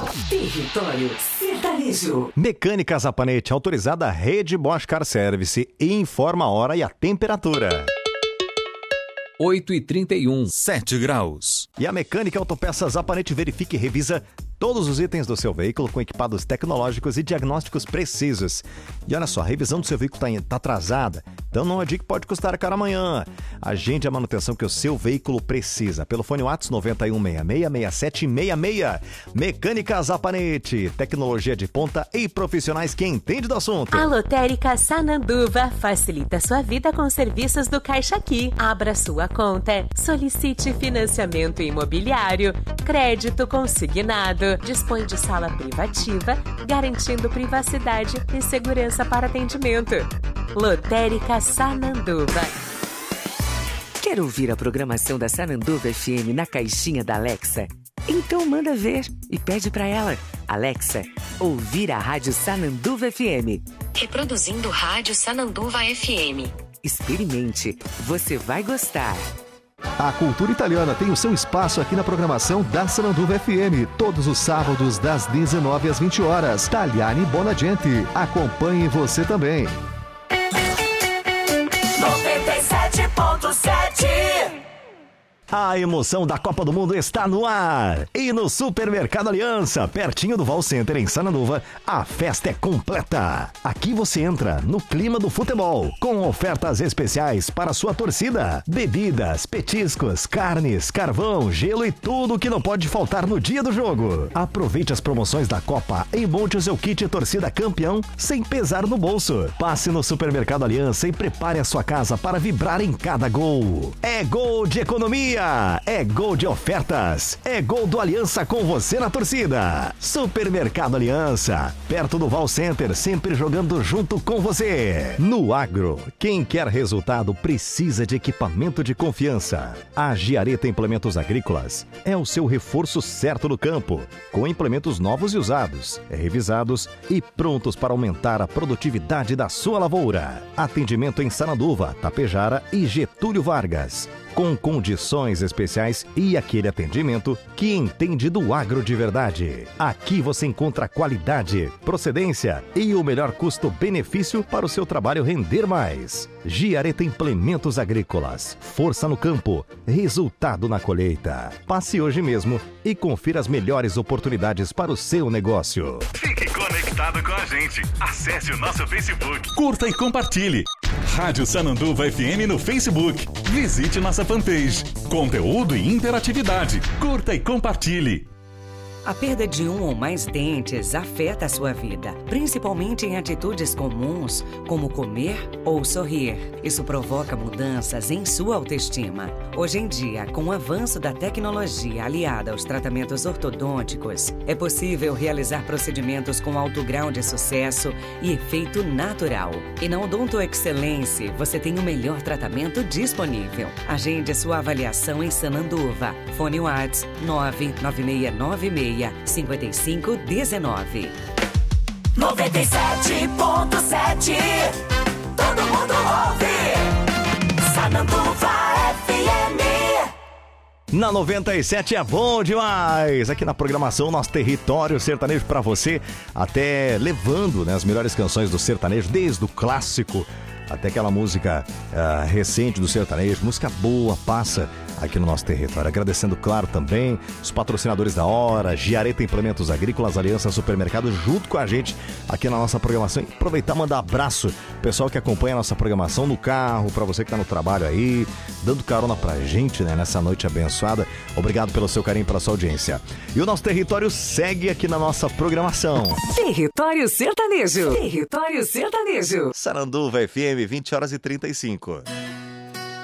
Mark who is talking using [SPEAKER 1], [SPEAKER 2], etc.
[SPEAKER 1] Território Sertanejo.
[SPEAKER 2] Mecânica Zapanete, autorizada Rede Bosch Car Service, informa a hora e a temperatura.
[SPEAKER 3] 8h31, 7 graus.
[SPEAKER 2] E a Mecânica Autopeças Zapanete verifica e revisa todos os itens do seu veículo com equipados tecnológicos e diagnósticos precisos. E olha só, a revisão do seu veículo está atrasada, então não adianta que pode custar caro amanhã. Agende a manutenção que o seu veículo precisa. Pelo fone WhatsApp 91666766. Mecânica Zapanete, tecnologia de ponta e profissionais que entendem do assunto.
[SPEAKER 4] A Lotérica Sananduva facilita sua vida com serviços do Caixa Aqui. Abra sua conta, solicite financiamento imobiliário, crédito consignado. Dispõe de sala privativa, garantindo privacidade e segurança para atendimento. Lotérica Sananduva.
[SPEAKER 1] Quer ouvir a programação da Sananduva FM na caixinha da Alexa? Então manda ver e pede para ela. Alexa, ouvir a Rádio Sananduva FM.
[SPEAKER 5] Reproduzindo Rádio Sananduva FM.
[SPEAKER 1] Experimente, você vai gostar.
[SPEAKER 6] A cultura italiana tem o seu espaço aqui na programação da Sananduva FM, todos os sábados das 19 às 20 horas. Tagliani Bonagente, acompanhe você também.
[SPEAKER 1] 97.7.
[SPEAKER 2] A emoção da Copa do Mundo está no ar. E no Supermercado Aliança, pertinho do Val Center em Sananduva, a festa é completa. Aqui você entra no clima do futebol, com ofertas especiais para sua torcida. Bebidas, petiscos, carnes, carvão, gelo e tudo que não pode faltar no dia do jogo. Aproveite as promoções da Copa e monte o seu kit torcida campeão sem pesar no bolso. Passe no Supermercado Aliança e prepare a sua casa para vibrar em cada gol. É gol de economia! É gol de ofertas, é gol do Aliança com você na torcida. Supermercado Aliança, perto do Val Center, sempre jogando junto com você. No agro, quem quer resultado precisa de equipamento de confiança. A Giareta Implementos Agrícolas é o seu reforço certo no campo, com implementos novos e usados, revisados e prontos para aumentar a produtividade da sua lavoura. Atendimento em Sananduva, Tapejara e Getúlio Vargas, com condições especiais e aquele atendimento que entende do agro de verdade. Aqui você encontra qualidade, procedência e o melhor custo-benefício para o seu trabalho render mais. Giareta Implementos Agrícolas, força no campo, resultado na colheita. Passe hoje mesmo e confira as melhores oportunidades para o seu negócio.
[SPEAKER 7] Fique conectado com a gente. Acesse o nosso Facebook.
[SPEAKER 3] Curta e compartilhe. Rádio Sananduva FM no Facebook. Visite nossa fanpage. Conteúdo e interatividade. Curta e compartilhe.
[SPEAKER 1] A perda de um ou mais dentes afeta a sua vida, principalmente em atitudes comuns, como comer ou sorrir. Isso provoca mudanças em sua autoestima. Hoje em dia, com o avanço da tecnologia aliada aos tratamentos ortodônticos, é possível realizar procedimentos com alto grau de sucesso e efeito natural. E na Odonto Excelência, você tem o melhor tratamento disponível. Agende a sua avaliação em Sananduva. Fone WhatsApp 99696 5519.
[SPEAKER 8] 97.7. Todo mundo ouve. Sananduva FM.
[SPEAKER 2] Na 97 é bom demais. Aqui na programação, nosso território sertanejo para você, até levando, né, as melhores canções do sertanejo, desde o clássico até aquela música recente do sertanejo. Música boa passa aqui no nosso território. Agradecendo, claro, também os patrocinadores da hora, Giareta Implementos Agrícolas, Aliança Supermercado, junto com a gente aqui na nossa programação. E aproveitar e mandar abraço pessoal que acompanha a nossa programação no carro, para você que tá no trabalho aí, dando carona pra gente, né, nessa noite abençoada. Obrigado pelo seu carinho, pela sua audiência. E o nosso território segue aqui na nossa programação.
[SPEAKER 1] Território Sertanejo. Território Sertanejo.
[SPEAKER 2] Sananduva FM, 20h35.